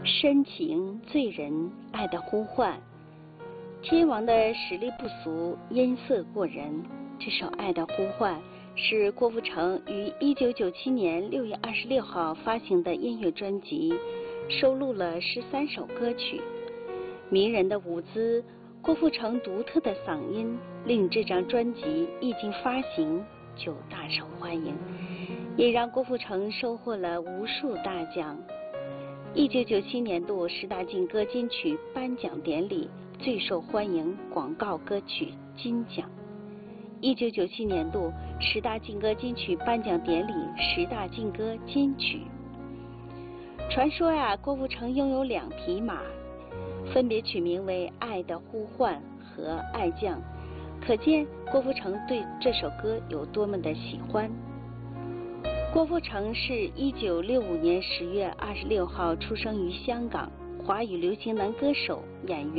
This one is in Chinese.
深情醉人，爱的呼唤。天王的实力不俗，音色过人。这首《爱的呼唤》是郭富城于1997年6月26号发行的音乐专辑，收录了13首歌曲。迷人的舞姿，郭富城独特的嗓音，令这张专辑一经发行就大受欢迎，也让郭富城收获了无数大奖。1997年度10大劲歌金曲颁奖典礼最受欢迎广告歌曲金奖。1997年度10大劲歌金曲颁奖典礼10大劲歌金曲。传说郭富城拥有2匹马，分别取名为《爱的呼唤》和《爱将》，可见郭富城对这首歌有多么的喜欢。郭富城是1965年10月26号出生于香港，华语流行男歌手、演员。